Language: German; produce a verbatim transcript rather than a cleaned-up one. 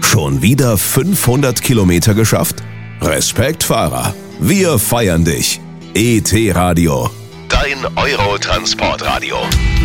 Schon wieder fünfhundert Kilometer geschafft? Respekt, Fahrer. Wir feiern dich. E T Radio. Dein Euro-Transportradio.